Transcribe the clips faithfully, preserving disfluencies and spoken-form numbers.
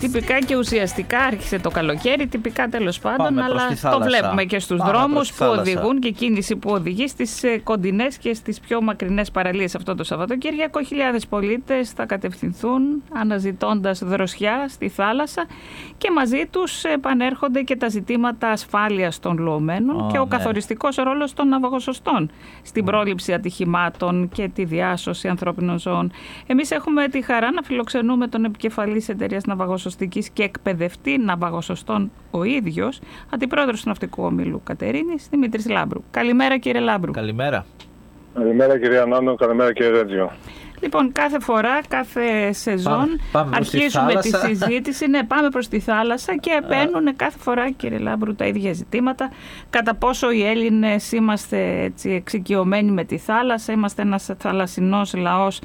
Τυπικά και ουσιαστικά άρχισε το καλοκαίρι, τυπικά τέλος πάντων, Πάμε αλλά το βλέπουμε και στους Πάμε δρόμους που οδηγούν και κίνηση που οδηγεί στις κοντινές και στις πιο μακρινές παραλίες αυτό το Σαββατοκύριακο. Χιλιάδες πολίτες θα κατευθυνθούν αναζητώντας δροσιά στη θάλασσα και μαζί τους επανέρχονται και τα ζητήματα ασφάλειας των λωωμένων oh, και ο ναι. καθοριστικός ρόλος των ναυαγοσωστών στην πρόληψη ατυχημάτων και τη διάσωση ανθρώπινων ζώων. Εμείς έχουμε τη χαρά να φιλοξενούμε τον επικεφαλής εταιρείας ναυαγοσωστικής και εκπαιδευτή ναυαγοσωστών ο ίδιος, αντιπρόεδρος του Ναυτικού Ομίλου Κατερίνης, Δημήτρης Λάμπρου. Καλημέρα, κύριε Λάμπρου. Καλημέρα. Καλημέρα, κυρία Νάνο. Καλημέρα, κύριε Ρέτζιο. Λοιπόν, κάθε φορά, κάθε σεζόν πάμε, πάμε αρχίζουμε τη συζήτηση. Ναι, πάμε προς τη θάλασσα και επαίνουν κάθε φορά, κύριε Λάμπρου, τα ίδια ζητήματα. Κατά πόσο οι Έλληνες είμαστε έτσι, εξοικειωμένοι με τη θάλασσα, είμαστε ένας θαλασσινός λαός.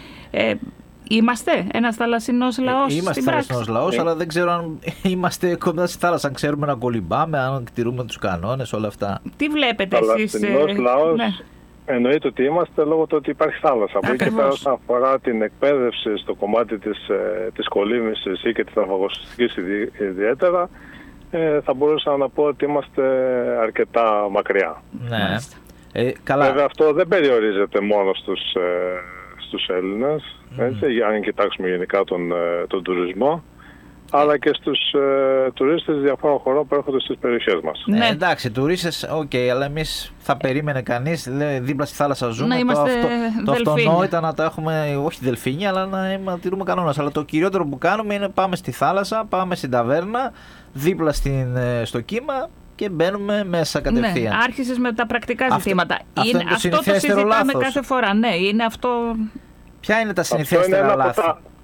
Ε, Είμαστε ένας θαλασσινός λαός ε, Είμαστε θαλασσινός λαός, ε. αλλά δεν ξέρω αν είμαστε κοντά στη θάλασσα, αν ξέρουμε να κολυμπάμε, αν τηρούμε τους κανόνες, όλα αυτά. Τι βλέπετε εσείς? Θαλασσινός λαός, ναι. Εννοείται ότι είμαστε λόγω του ότι υπάρχει θάλασσα. Από εκεί και πέρα, όσον αφορά την εκπαίδευση στο κομμάτι της, της κολύμβησης ή και της ναυαγοσωστικής ιδιαίτερα, ε, θα μπορούσα να πω ότι είμαστε αρκετά μακριά. Ναι. Ε, καλά. Βέβαια, αυτό δεν περιορίζεται μόνο στους, ε, στους Έλληνες, έτσι, mm. αν κοιτάξουμε γενικά τον, τον τουρισμό, αλλά και στους ε, τουρίστες διαφόρων χωρών που έρχονται στις περιοχές μας. Ναι, εντάξει, τουρίστες, οκ, okay, αλλά εμείς θα περίμενε κανείς, λέει, δίπλα στη θάλασσα ζούμε, να το, αυτο, το αυτονόητα να τα έχουμε, όχι δελφίνια, αλλά να, να τηρούμε κανόνες. Αλλά το κυριότερο που κάνουμε είναι πάμε στη θάλασσα, πάμε στην ταβέρνα, δίπλα στην, στο κύμα και μπαίνουμε μέσα κατευθείαν. Ναι, άρχισες με τα πρακτικά αυτό, ζητήματα. Αυτό, είναι το, αυτό το συζητάμε λάθος. κάθε φορά. Ναι, είναι αυτό. Ποια είναι τα συνηθέστερα λάθη?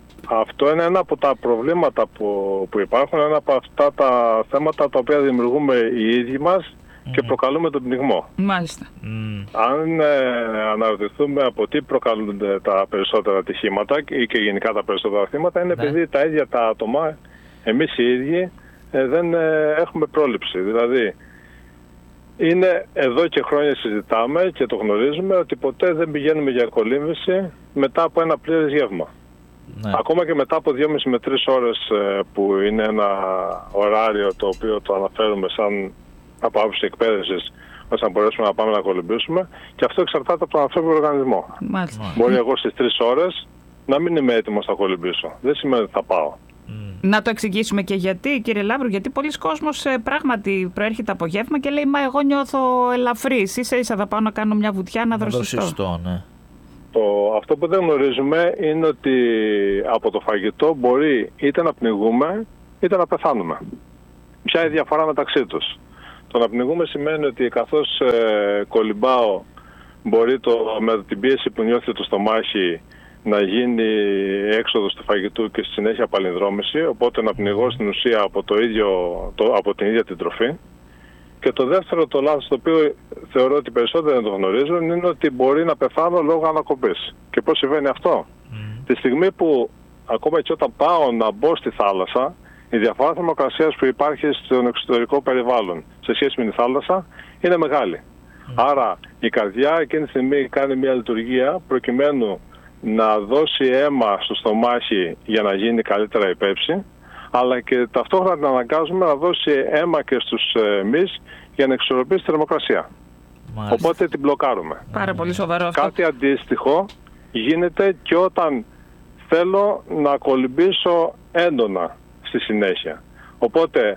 Αυτό είναι ένα από τα προβλήματα που, που υπάρχουν, ένα από αυτά τα θέματα τα οποία δημιουργούμε οι ίδιοι μας mm. και προκαλούμε τον πνιγμό. Μάλιστα. Mm. Αν ε, αναρωτηθούμε από τι προκαλούνται τα περισσότερα ατυχήματα ή και γενικά τα περισσότερα θύματα, είναι ναι. επειδή τα ίδια τα άτομα, εμείς οι ίδιοι, ε, δεν ε, έχουμε πρόληψη. Δηλαδή, είναι εδώ και χρόνια συζητάμε και το γνωρίζουμε ότι ποτέ δεν πηγαίνουμε για κολύμβηση μετά από ένα πλήρες γεύμα. Ναι. Ακόμα και μετά από δυόμιση με τρεις ώρες που είναι ένα ωράριο το οποίο το αναφέρουμε σαν από άποψη εκπαίδευσης ώστε να μπορέσουμε να πάμε να κολυμπήσουμε, και αυτό εξαρτάται από τον ανθρώπινο οργανισμό. Μάλιστα. Μπορεί εγώ στις τρεις ώρες να μην είμαι έτοιμος να κολυμπήσω. Δεν σημαίνει ότι θα πάω. Να το εξηγήσουμε και γιατί, κύριε Λάμπρου, γιατί πολλοί κόσμος ε, πράγματι προέρχεται από γεύμα και λέει «Μα εγώ νιώθω ελαφρύς, ίσα ίσα θα πάω να κάνω μια βουτιά να δροσιστώ». Ναι. Το, αυτό που δεν γνωρίζουμε είναι ότι από το φαγητό μπορεί είτε να πνιγούμε είτε να πεθάνουμε. Ποια είναι η διαφορά μεταξύ τους? Το να πνιγούμε σημαίνει ότι καθώς ε, κολυμπάω μπορεί το, με την πίεση που νιώθει το στομάχι να γίνει έξοδος του φαγητού και στη συνέχεια παλινδρόμηση, οπότε να πνιγώ στην ουσία από, το ίδιο, το, από την ίδια την τροφή. Και το δεύτερο, το λάθος, το οποίο θεωρώ ότι περισσότεροι δεν το γνωρίζουν, είναι ότι μπορεί να πεθάνω λόγω ανακοπής. Και πώς συμβαίνει αυτό? Mm. Τη στιγμή που ακόμα και όταν πάω να μπω στη θάλασσα, η διαφορά θερμοκρασίας που υπάρχει στον εξωτερικό περιβάλλον σε σχέση με τη θάλασσα είναι μεγάλη. Mm. Άρα η καρδιά εκείνη τη στιγμή κάνει μια λειτουργία προκειμένου να δώσει αίμα στο στομάχι για να γίνει καλύτερα η πέψη, αλλά και ταυτόχρονα την αναγκάζουμε να δώσει αίμα και στους εμείς για να εξορροπήσει τη θερμοκρασία. Μάλιστα. Οπότε την μπλοκάρουμε. Πάρα πολύ σοβαρό αυτό. Κάτι αντίστοιχο γίνεται και όταν θέλω να κολυμπήσω έντονα στη συνέχεια. Οπότε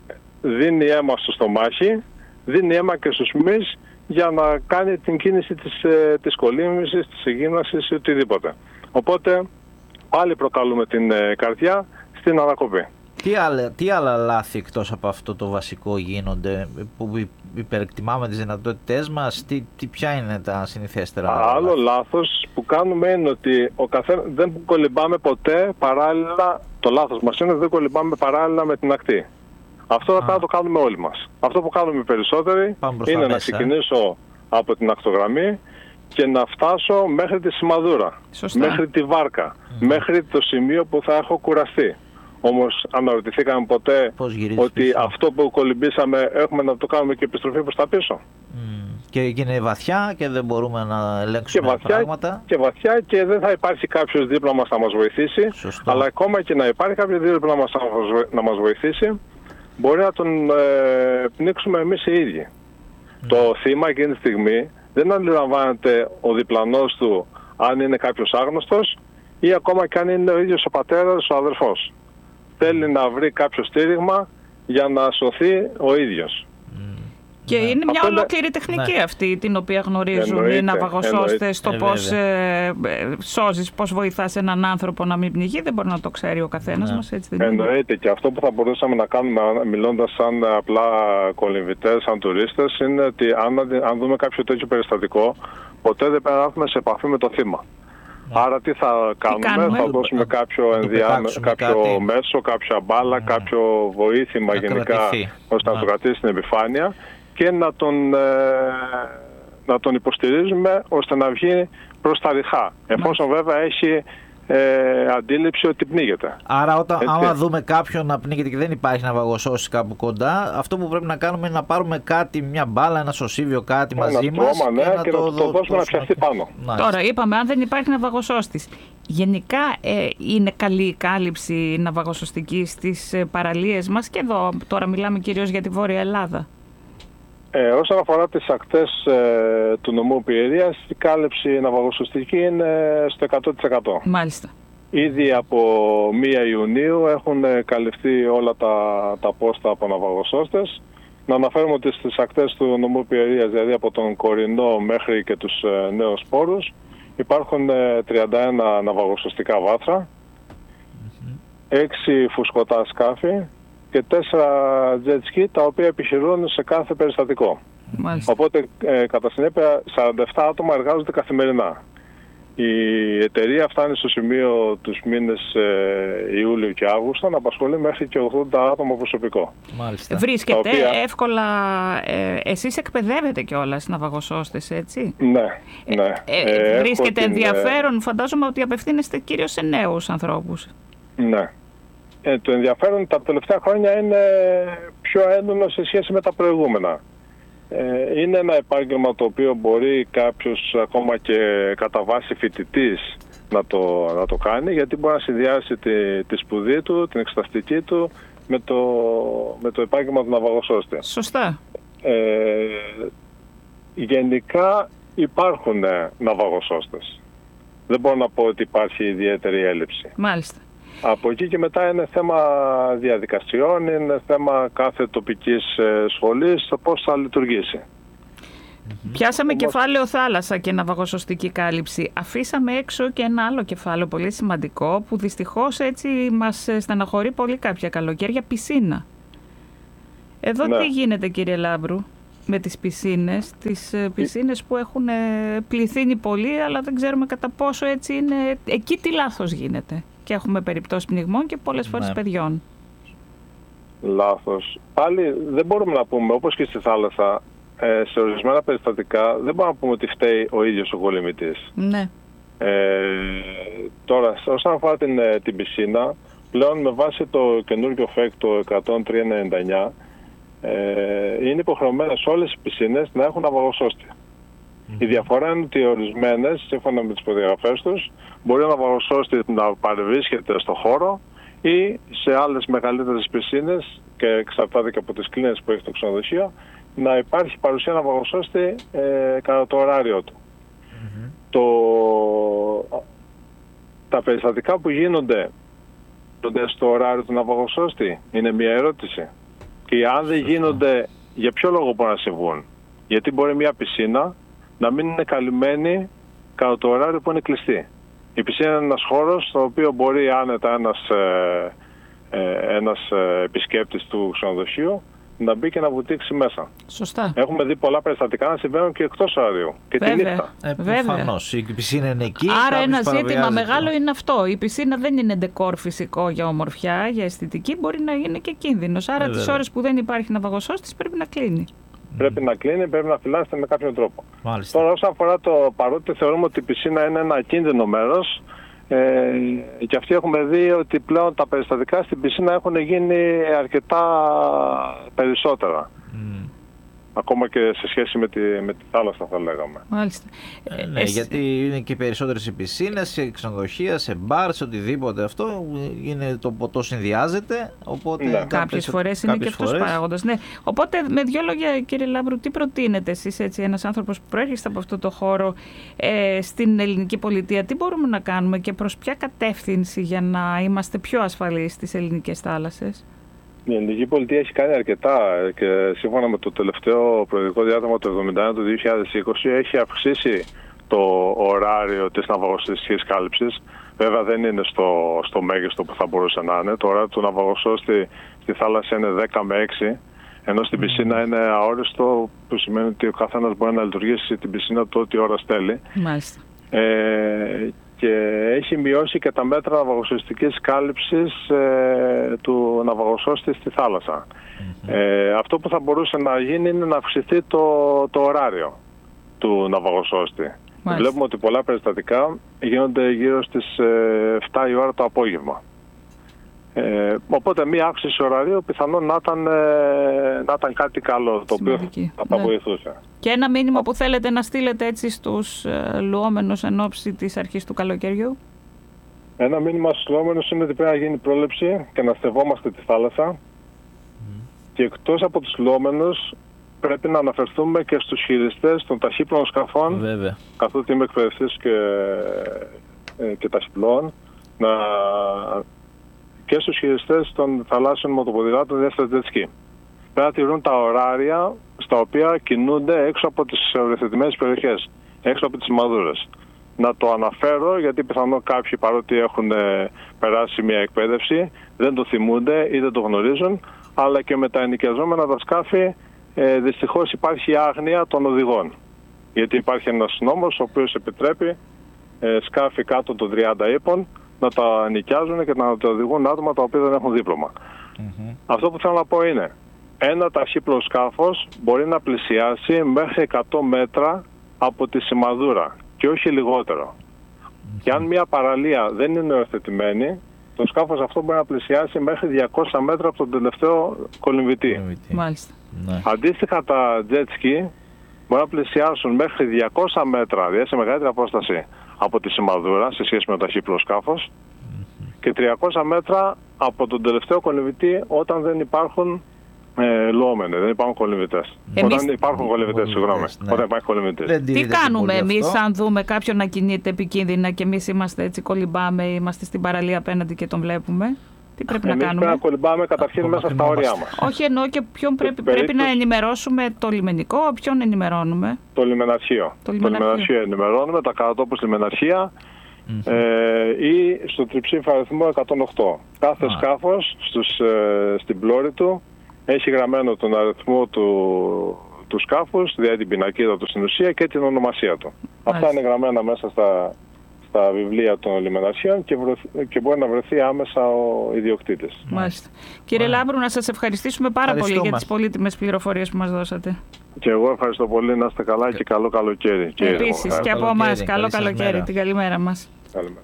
δίνει αίμα στο στομάχι, δίνει αίμα και στους μυς για να κάνει την κίνηση της, της κολύμβησης, της εγίνασης ή οτιδήποτε. Οπότε πάλι προκαλούμε την καρδιά στην ανακοπή. Τι άλλα, τι άλλα λάθη εκτός από αυτό το βασικό γίνονται, που υπερεκτιμάμε τις δυνατότητές μας? Τι, τι, ποια είναι τα συνηθέστερα? Άλλο λάθη? λάθος που κάνουμε είναι ότι ο καθένα, δεν κολυμπάμε ποτέ παράλληλα, το λάθος μας είναι ότι δεν κολυμπάμε παράλληλα με την ακτή. Αυτό θα να το κάνουμε όλοι μας. Αυτό που κάνουμε περισσότεροι είναι να ξεκινήσω από την ακτογραμμή και να φτάσω μέχρι τη σημαδούρα, Σωστά. μέχρι τη βάρκα, mm. μέχρι το σημείο που θα έχω κουραστεί. Όμως αναρωτηθήκαμε ποτέ ότι πίσω? αυτό που κολυμπήσαμε έχουμε να το κάνουμε και επιστροφή προς τα πίσω? Mm. Και είναι βαθιά και δεν μπορούμε να ελέγξουμε και βαθιά, πράγματα. Και βαθιά και δεν θα υπάρχει κάποιος δίπλα μας να μας βοηθήσει. Σωστό. Αλλά ακόμα και να υπάρχει κάποιος δίπλα μας να μας βοηθήσει, μπορεί να τον ε, πνίξουμε εμείς οι ίδιοι. Mm. Το θύμα εκείνη τη στιγμή δεν αντιλαμβάνεται ο διπλανός του αν είναι κάποιος άγνωστος ή ακόμα και αν είναι ο ίδιος ο πατέρας, ο αδερφός. Θέλει να βρει κάποιο στήριγμα για να σωθεί ο ίδιος. Και ναι. είναι μια Αυτό ολόκληρη είναι... τεχνική ναι. αυτή την οποία γνωρίζουν εννοείται, οι ναυαγοσώστες, το ε, πώς ε, σώζεις, πώς βοηθάς έναν άνθρωπο να μην πνιγεί. Δεν μπορεί να το ξέρει ο καθένας ναι. μας. Έτσι δεν εννοείται και αυτό που θα μπορούσαμε να κάνουμε μιλώντας σαν απλά κολυμβητές, σαν τουρίστες, είναι ότι αν, αν δούμε κάποιο τέτοιο περιστατικό, ποτέ δεν πρέπει να έρθουμε σε επαφή με το θύμα. Ναι. Άρα τι θα κάνουμε, τι κάνουμε? Θα δώσουμε κάποιο, ενδιάμεσο, κάποιο κάτι. μέσο, κάποια μπάλα, ναι. κάποιο βοήθημα να γενικά κρατηθεί. ώστε ναι. να το κρατήσει στην επιφάνεια και να τον, ε, να τον υποστηρίζουμε ώστε να βγει προς τα ριχά. Εφόσον ναι. βέβαια έχει ε, αντίληψη ότι πνίγεται. Άρα όταν, άμα δούμε κάποιον να πνίγεται και δεν υπάρχει ναυαγοσώστης κάπου κοντά, αυτό που πρέπει να κάνουμε είναι να πάρουμε κάτι, μια μπάλα, ένα σωσίβιο, κάτι ένα μαζί τρόμα, μας ναι, και, να και το, να το, το δώσουμε να πιαστεί πάνω. Τώρα είπαμε αν δεν υπάρχει ναυαγοσώστης. Γενικά ε, είναι καλή η κάλυψη ναυαγοσωστική στις ε, παραλίες μας και εδώ τώρα μιλάμε κυρίως για τη Βόρεια Ελλάδα. Ε, όσον αφορά τις ακτές ε, του νομού Πιερίας, η κάλυψη ναυαγοσωστική είναι στο εκατό τοις εκατό. Μάλιστα. Ήδη από πρώτη Ιουνίου έχουν καλυφθεί όλα τα, τα πόστα από ναυαγοσώστες. Να αναφέρουμε ότι στις ακτές του νομού Πιερίας, δηλαδή από τον Κορινό μέχρι και τους ε, νέους πόρους, υπάρχουν ε, τριάντα ένα ναυαγοσωστικά βάθρα, mm-hmm. έξι φουσκωτά σκάφη και τέσσερα jet ski τα οποία επιχειρούν σε κάθε περιστατικό. Μάλιστα. Οπότε ε, κατά συνέπεια σαράντα επτά άτομα εργάζονται καθημερινά. Η εταιρεία φτάνει στο σημείο τους μήνες ε, Ιούλιο και Αύγουστο να απασχολεί μέχρι και ογδόντα άτομα προσωπικό. Μάλιστα. Βρίσκεται οποία... εύκολα, ε, εσείς εκπαιδεύετε κιόλας ναυαγοσώστες, έτσι? Ναι, ναι. Ε, ε, ε, βρίσκεται ενδιαφέρον, την... φαντάζομαι ότι απευθύνεστε κυρίως σε νέους ανθρώπους. Ναι. Ε, το ενδιαφέρον τα τελευταία χρόνια είναι πιο έντονο σε σχέση με τα προηγούμενα. Ε, είναι ένα επάγγελμα το οποίο μπορεί κάποιος ακόμα και κατά βάση φοιτητής να το, να το κάνει, γιατί μπορεί να συνδυάσει τη, τη σπουδή του, την εξεταστική του με το, με το επάγγελμα του ναυαγοσώστη. Σωστά. Ε, γενικά υπάρχουν ναυαγοσώστες. Δεν μπορώ να πω ότι υπάρχει ιδιαίτερη έλλειψη. Μάλιστα. Από εκεί και μετά είναι θέμα διαδικασιών, είναι θέμα κάθε τοπικής σχολής, το πώς θα λειτουργήσει. Πιάσαμε Όμως... κεφάλαιο θάλασσα και ναυαγοσωστική κάλυψη. Αφήσαμε έξω και ένα άλλο κεφάλαιο πολύ σημαντικό που δυστυχώς έτσι μας στεναχωρεί πολύ κάποια καλοκαίρια, πισίνα. Εδώ ναι. τι γίνεται κύριε Λάμπρου με τις πισίνες, τις πισίνες που έχουν πληθύνει πολύ αλλά δεν ξέρουμε κατά πόσο έτσι είναι, εκεί τι λάθος γίνεται. Και έχουμε περιπτώσεις πνιγμών και πολλές φορές ναι. παιδιών. Λάθος. Πάλι δεν μπορούμε να πούμε, όπως και στη θάλασσα, ε, σε ορισμένα περιστατικά δεν μπορούμε να πούμε ότι φταίει ο ίδιος ο κολυμβητής. Ναι. Ε, τώρα, όσον αφορά την, την πισίνα, πλέον με βάση το καινούργιο ΦΕΚ το εκατόν τρία ενενήντα εννιά, ε, είναι υποχρεωμένες όλες οι πισίνες να έχουν ναυαγοσώστη. Mm-hmm. Η διαφορά είναι ότι ορισμένες, σύμφωνα με τις προδιαγραφές τους, μπορεί να ναυαγοσώστη να παρευρίσκεται στο χώρο ή σε άλλες μεγαλύτερες πισίνες, και εξαρτάται και από τις κλίνες που έχει το ξενοδοχείο, να υπάρχει παρουσία ναυαγοσώστη ε, κατά το ωράριο του. Mm-hmm. Το, τα περιστατικά που γίνονται στο ωράριο του ναυαγοσώστη είναι μια ερώτηση. Και αν δεν γίνονται, για ποιο λόγο μπορούν να συμβούν? Γιατί μπορεί μια πισίνα να μην είναι καλυμμένη κατά το ωράριο που είναι κλειστή. Η πισίνα είναι ένας χώρος στο οποίο μπορεί άνετα ένας, ε, ε, ένας ε, επισκέπτης του ξενοδοχείου να μπει και να βουτήξει μέσα. Σωστά. Έχουμε δει πολλά περιστατικά να συμβαίνουν και εκτός ωραρίου. Και τη νύχτα. Ε, προφανώς. Η πισίνα είναι εκεί. Άρα ένα ζήτημα μεγάλο είναι αυτό. Η πισίνα δεν είναι ντεκόρ φυσικό για ομορφιά, για αισθητική. Μπορεί να είναι και κίνδυνος. Άρα ε, τις ώρες που δεν υπάρχει ναυαγοσώστης πρέπει να κλείνει. Πρέπει να κλείνει, πρέπει να φυλάσσεται με κάποιο τρόπο. Μάλιστα. Τώρα, όσον αφορά το παρότι θεωρούμε ότι η πισίνα είναι ένα ακίνδυνο μέρος, ε, και αυτοί έχουμε δει ότι πλέον τα περιστατικά στην πισίνα έχουν γίνει αρκετά περισσότερα. Mm. ακόμα και σε σχέση με τη, με τη θάλασσα, θα λέγαμε. Μάλιστα. Ε, ναι, Εσύ... γιατί είναι και περισσότερες οι πισίνες, σε ξενοδοχεία, σε μπαρ, σε οτιδήποτε αυτό, είναι, το ποτό συνδυάζεται, οπότε... Ναι. Κάποιες φορές είναι και αυτός παράγοντας. Ναι. Οπότε, με δύο λόγια, κύριε Λάμπρου, τι προτείνετε εσείς, έτσι, ένας άνθρωπος που προέρχεστε από αυτό το χώρο ε, στην ελληνική πολιτεία, τι μπορούμε να κάνουμε και προς ποια κατεύθυνση για να είμαστε πιο ασφαλείς στις ελληνικές θάλασσες? Η ελληνική πολιτεία έχει κάνει αρκετά και σύμφωνα με το τελευταίο προεδρικό διάταγμα του εβδομήντα ένα του δύο χιλιάδες είκοσι έχει αυξήσει το ωράριο της ναυαγοσωστικής κάλυψης. Βέβαια δεν είναι στο, στο μέγιστο που θα μπορούσε να είναι. Το ωράριο του ναυαγοσώ στη, στη θάλασσα είναι δέκα με έξι, ενώ στην πισίνα είναι αόριστο, που σημαίνει ότι ο καθένας μπορεί να λειτουργήσει την πισίνα του ό,τι ώρα θέλει. Μάλιστα. Ε, και έχει μειώσει και τα μέτρα ναυαγοσωστικής κάλυψης ε, του ναυαγοσώστη στη θάλασσα. Mm-hmm. Ε, αυτό που θα μπορούσε να γίνει είναι να αυξηθεί το, το ωράριο του ναυαγοσώστη. Βλέπουμε ότι πολλά περιστατικά γίνονται γύρω στις ε, επτά η ώρα το απόγευμα. Ε, οπότε μία αύξηση ωραρίου πιθανόν να ήταν, ε, να ήταν κάτι καλό, το Σημαντική. οποίο θα ναι. βοηθούσε. Και ένα μήνυμα που θέλετε να στείλετε έτσι στους ε, λουόμενους εν ώψη της αρχής του καλοκαιριού? Ένα μήνυμα στους λουόμενους είναι ότι πρέπει να γίνει πρόληψη και να στεβόμαστε τη θάλασσα. Mm. Και εκτός από τους λουόμενους πρέπει να αναφερθούμε και στους χειριστές των ταχύπλων σκαφών, Βέβαια. καθότι είμαι εκπαιδευτής και, ε, και ταχυπλών, να... και στους χειριστές των θαλάσσιων μοτοποδηλάτων διάστατα jet ski. Πρέπει να τηρούν τα ωράρια στα οποία κινούνται έξω από τις οριοθετημένες περιοχές, έξω από τις σημαδούρες. Να το αναφέρω γιατί πιθανόν κάποιοι, παρότι έχουν περάσει μια εκπαίδευση, δεν το θυμούνται ή δεν το γνωρίζουν, αλλά και με τα ενοικιαζόμενα τα σκάφη ε, δυστυχώς υπάρχει άγνοια των οδηγών. Γιατί υπάρχει ένας νόμος ο οποίος επιτρέπει ε, σκάφη κάτω των τριάντα ύπων να τα νοικιάζουν και να τα οδηγούν άτομα τα οποία δεν έχουν δίπλωμα. Mm-hmm. Αυτό που θέλω να πω είναι, ένα ταχύπλο σκάφος μπορεί να πλησιάσει μέχρι εκατό μέτρα από τη σημαδούρα και όχι λιγότερο. Mm-hmm. Και αν μια παραλία δεν είναι οριοθετημένη, το σκάφος αυτό μπορεί να πλησιάσει μέχρι διακόσια μέτρα από τον τελευταίο κολυμβητή. Μάλιστα. Ναι. Αντίστοιχα τα jet ski μπορεί να πλησιάσουν μέχρι διακόσια μέτρα, δηλαδή σε μεγαλύτερη απόσταση από τη σημαδούρα σε σχέση με το ταχύπλο σκάφος mm-hmm. και τριακόσια μέτρα από τον τελευταίο κολυμβητή όταν δεν υπάρχουν ε, λουόμενοι, δεν υπάρχουν κολυμβητές. Εμείς... Όταν υπάρχουν κολυμβητές, συγγνώμη. Ναι. Όταν υπάρχει κολυμβητής. Τι κάνουμε εμείς αν δούμε κάποιον να κινείται επικίνδυνα και εμείς είμαστε έτσι, κολυμπάμε, είμαστε στην παραλία απέναντι και τον βλέπουμε? Τι πρέπει εμείς να κάνουμε? Πρέπει να κολυμπάμε καταρχήν μέσα στα όρια μας. Όχι, εννοώ και ποιον πρέπει, περίπτωση... πρέπει να ενημερώσουμε, το λιμενικό, ποιον ενημερώνουμε? Το λιμεναρχείο. Το λιμεναρχείο, το λιμεναρχείο ενημερώνουμε, τα κατατόπους λιμεναρχεία mm-hmm. ε, ή στο τριψήφιο αριθμό εκατόν οκτώ. Κάθε ah. σκάφος στους, ε, στην πλώρη του έχει γραμμένο τον αριθμό του, του σκάφους, δηλαδή την πινακίδα του στην ουσία και την ονομασία του. Μάλιστα. Αυτά είναι γραμμένα μέσα στα... στα βιβλία των λιμεναρχείων και, και μπορεί να βρεθεί άμεσα ο ιδιοκτήτης. Μάλιστα. Κύριε Λάμπρου, να σας ευχαριστήσουμε πάρα πολύ για τις πολύτιμες πληροφορίες που μας δώσατε. Και εγώ ευχαριστώ πολύ, να είστε καλά και καλό καλοκαίρι. Επίσης και από εμάς, καλό καλοκαίρι, την καλημέρα μας. Καλημέρα.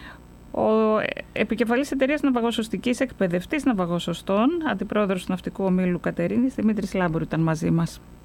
Ο επικεφαλής εταιρείας ναυαγοσωστικής, εκπαιδευτής ναυαγοσωστών, αντιπρόεδρος του Ναυτικού Ομίλου Κατερίνης, Δημήτρης Λάμπρου, ήταν μαζί μας.